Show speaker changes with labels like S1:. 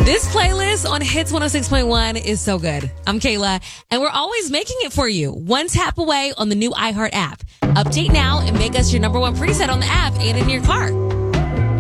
S1: This playlist on Hits 106.1 is so good. I'm Kayla, and we're always making it for you. One tap away on the new iHeart app. Update now and make us your number one preset on the app and in your car.